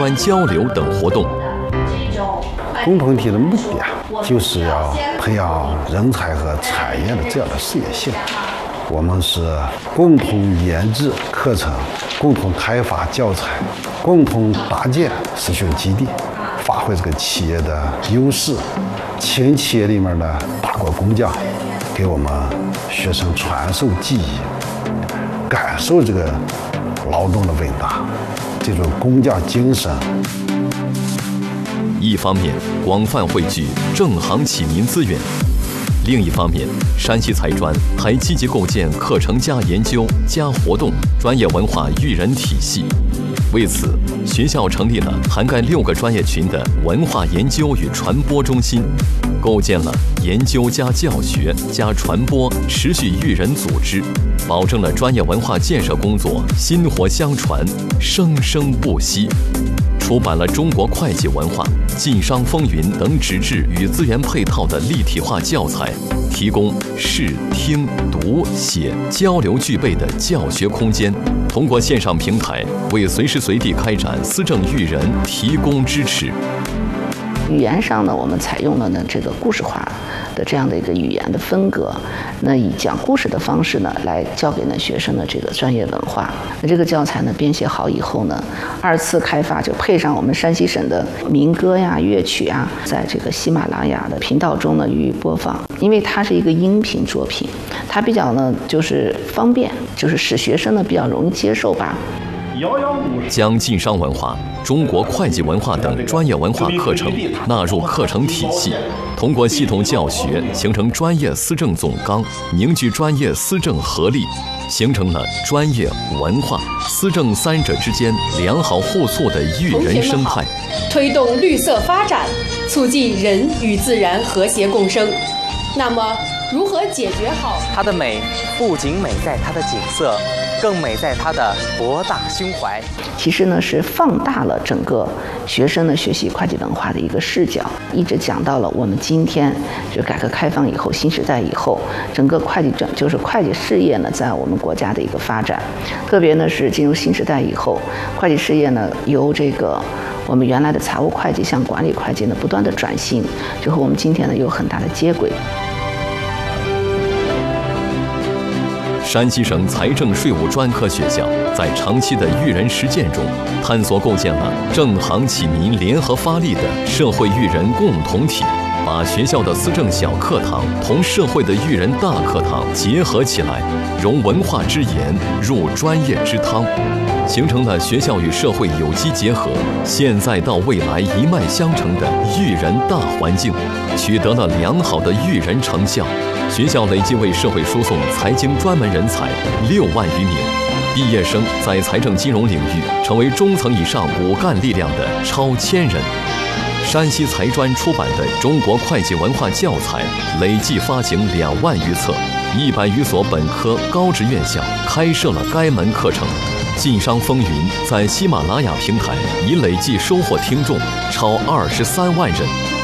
专交流等活动。 共同体的目的就是要培养人才和产业的这样的事业性。我们是共同研制课程，共同开发教材，共同搭建实训基地，发挥这个企业的优势，请企业里面的大国工匠给我们学生传授技艺，感受这个劳动的伟大，这种工匠精神。 一方面广泛汇聚正行启民资源，另一方面山西财专还积极构建课程加研究加活动专业文化育人体系。为此，学校成立了涵盖6个专业群的文化研究与传播中心，构建了研究加教学加传播持续育人组织，保证了专业文化建设工作薪火相传，生生不息。出版了中国会计文化、晋商风云等纸质与资源配套的立体化教材，提供视听读写交流具备的教学空间，通过线上平台为随时随地开展思政育人提供支持。 语言上呢，我们采用了这个故事化的这样的一个语言的风格，那以讲故事的方式呢，来教给学生的这个专业文化。那这个教材呢编写好以后呢，2次开发就配上我们山西省的民歌呀、乐曲啊，在这个喜马拉雅的频道中呢予以播放。因为它是一个音频作品，它比较呢就是方便，就是使学生呢比较容易接受吧。 将晋商文化、中国会计文化等专业文化课程纳入课程体系，通过系统教学形成专业思政总纲，凝聚专业思政合力，形成了专业文化思政3者之间良好互促的育人生态， 推动绿色发展，促进人与自然和谐共生。那么如何解决好它的美？不仅美在它的景色，更美在它的博大胸怀。 其实呢是放大了整个学生的学习会计文化的一个视角，一直讲到了我们今天就改革开放以后、新时代以后，整个会计事业呢在我们国家的一个发展，特别呢是进入新时代以后，会计事业呢由这个我们原来的财务会计向管理会计呢不断的转型，就和我们今天呢有很大的接轨。 山西省财政税务专科学校在长期的育人实践中，探索构建了正行启民联合发力的社会育人共同体，把学校的思政小课堂同社会的育人大课堂结合起来，融文化之言入专业之汤，形成了学校与社会有机结合、现在到未来一脉相承的育人大环境，取得了良好的育人成效。学校累计为社会输送财经专门人才6万余名，毕业生在财政金融领域成为中层以上骨干力量的超1000人。山西财专出版的中国会计文化教材累计发行2万余册，100余所本科高职院校开设了该门课程。晋商风云在喜马拉雅平台已累计收获听众超23万人。